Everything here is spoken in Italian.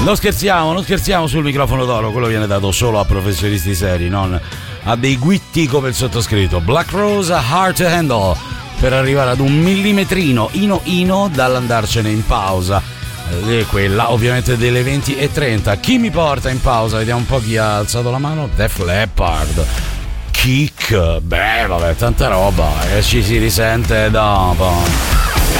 Non scherziamo sul microfono d'oro, quello viene dato solo a professionisti seri, non a dei guitti come il sottoscritto. Black Rose, Hard to Handle, per arrivare ad un millimetrino ino dall'andarcene in pausa. Quella ovviamente delle 20:30. Chi mi porta in pausa? Vediamo un po' chi ha alzato la mano. Def Leppard, Kick, beh vabbè, tanta roba, ci si risente dopo.